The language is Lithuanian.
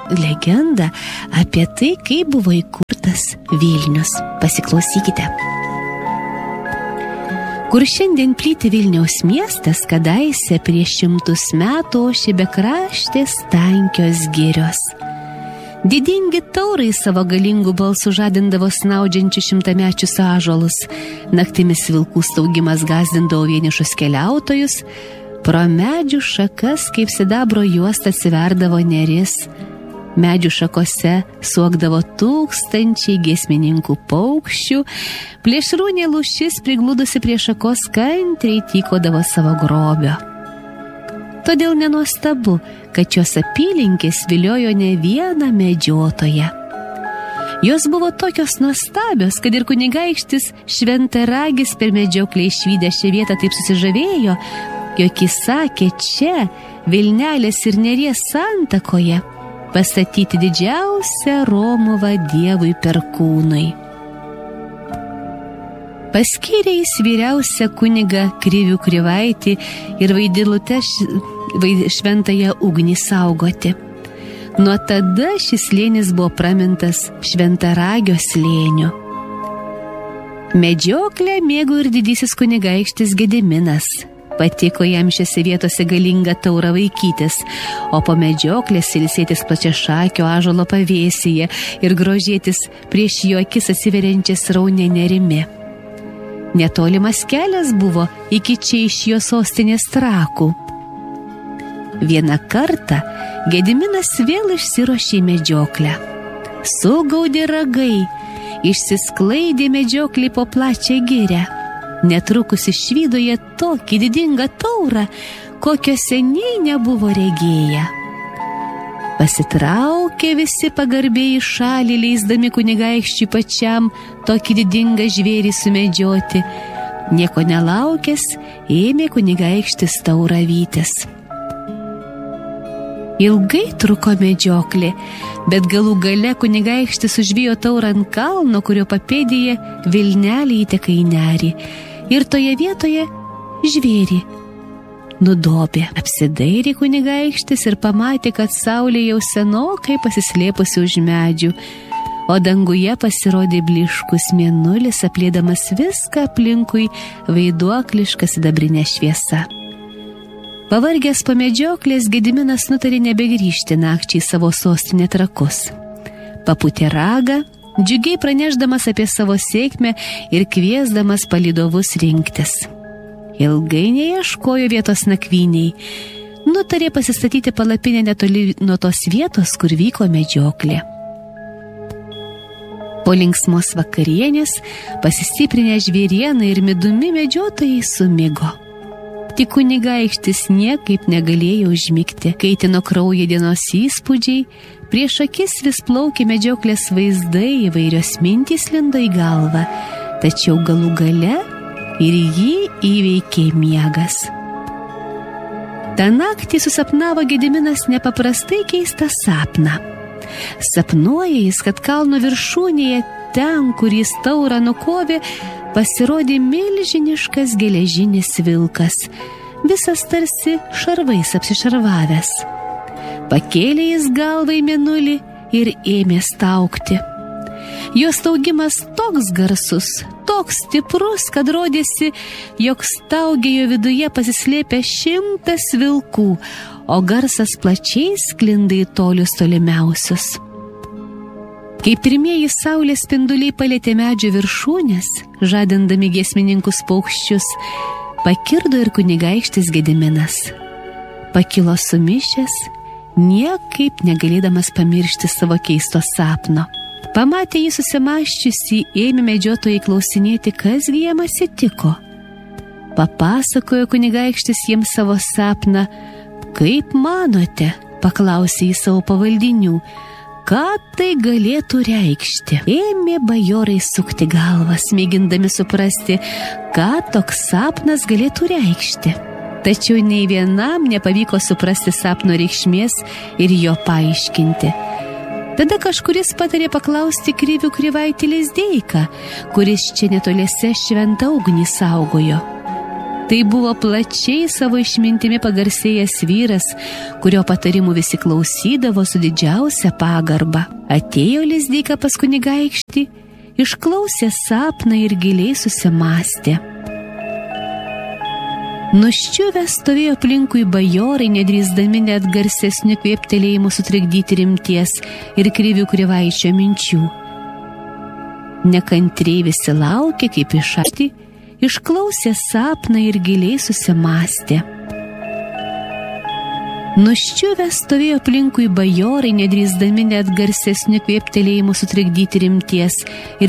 legendą apie tai, kaip buvo įkurtas Vilnius. Pasiklausykite. Kur šiandien plyti Vilniaus miestas, kadaise prieš 100 metų ošė bekraštės tankios girios. Didingi taurai savo galingų balsų žadindavo snaudžiančių 100-mečius ąžuolus, naktimis vilkų staugimas gąsdindavo vienišus keliautojus, pro medžių šakas kaip sidabro juosta atsiverdavo neris, medžių šakose suokdavo tūkstančiai giesmininkų paukščių, plėšrūnė lūšis prigludusi prie šakos kantriai tykodavo savo grobio. Todėl nenuostabu, kad šios apylinkės viliojo ne vieną medžiotoją. Jos buvo tokios nuostabios, kad ir kunigaikštis Šventaragis per medžioklę išvydę šią vietą taip susižavėjo, jog jis sakė čia, Vilnelės ir Neries santakoje, pastatyti didžiausią Romuvą Dievui Perkūnui. Paskyrė jis vyriausią kunigą Krivių Krivaitį ir Vaidilutę šventąją ugnį saugoti. Nuo tada šis slėnis buvo pramintas Šventaragio slėniu. Medžioklę mėgo ir didysis kunigaikštis Gediminas. Patiko jam šiose vietose galinga taura vaikytis, o po medžioklės ilsėtis plačiašakio ąžuolo pavėsyje ir grožėtis prieš jo akis atsiveriančią sraunią nerimi. Netolimas kelias buvo iki čia iš jo sostinės Trakų. Vieną kartą Gediminas vėl išsiruošė į medžioklę. Sugaudė ragai, išsisklaidė medžioklį po plačią girią. Netrukus išvydo jie tokį didingą taurą, kokio seniai nebuvo regėję. Pasitraukė visi pagarbiai į šalį, leisdami kunigaikščiui pačiam tokį didingą žvėrį sumedžioti. Nieko nelaukęs, ėmė kunigaikštis taurą vytis. Ilgai truko medžioklė, bet galų gale kunigaikštis užvijo taurą ant kalno, kurio papėdėje Vilnelė įteka į nerį, ir toje vietoje žvėrį nudobė. Apsidairė kunigaikštis ir pamatė, kad saulė jau senokai pasislėpusi už medžių, o danguje pasirodė blyškus mėnulis, apliedamas viską aplinkui vaiduokliška sidabrinė šviesa. Pavargęs po medžioklės, Gediminas nutarė nebegrįžti nakčiai savo sostinę Trakus. Papūtė ragą, džiugiai pranešdamas apie savo sėkmę ir kviesdamas palydovus rinktis. Ilgai neieškojo vietos nakvyniai, nutarė pasistatyti palapinę netoli nuo tos vietos, kur vyko medžioklė. Po linksmos vakarienės pasistiprinę žvėrieną ir midumi medžiotojai sumigo. Tik kunigaikštis niekaip negalėjo užmigti, kaitino kraują dienos įspūdžiai, prieš akis vis plaukė medžioklės vaizdai, įvairios mintys lindo į galvą, tačiau galų gale ir jį įveikė miegas. Ta naktį susapnavo Gediminas nepaprastai keistą sapną. Sapnuoja jis, kad kalno viršūnėje, ten, kur jis taurą nukovė, pasirodė milžiniškas geležinis vilkas, visas tarsi šarvais apsišarvavęs. Pakėlė jis galvą į mėnulį ir ėmė staugti. Jo staugimas toks garsus, toks stiprus, kad rodėsi, jog staugė jo viduje pasislėpę 100 vilkų, o garsas plačiai sklinda į tolius tolimiausius. Kai pirmieji saulės spinduliai palėtė medžių viršūnės, žadindami giesmininkus paukščius, pakirdo ir kunigaikštis Gediminas. Pakilo sumišęs, niekaip negalėdamas pamiršti savo keisto sapno. Pamatė jį susimąsčiusį, ėmė medžiotojai klausinėti, kasgi jam atsitiko. Papasakojo kunigaikštis jiems savo sapną. Kaip manote, paklausė jį savo pavaldinių, ką tai galėtų reikšti? Ėmė bajorai sukti galvas, mėgindami suprasti, ką toks sapnas galėtų reikšti. Tačiau nei vienam nepavyko suprasti sapno reikšmės ir jo paaiškinti. Tada kažkuris patarė paklausti Krivių Krivaitį Lizdeiką, kuris čia netoliese šventą ugnį saugojo. Tai buvo plačiai savo išmintimi pagarsėjęs vyras, kurio patarimų visi klausydavo su didžiausia pagarba. Atėjo Lizdyka pas kunigaikštį, išklausė sapną ir giliai susimąstė. Nuščiuvę stovėjo aplinkui bajorai, nedrįsdami net garsesnių kvėptelėjimų sutrikdyti rimties ir krivių krivaičio minčių. Nekantriai visi laukė, kaip išarti, išklausė sapną ir giliai susimąstė. Nuščiuvę stovėjo aplinkui bajorai, nedrįsdami net garsesnių kvėptelėjimų sutrikdyti rimties ir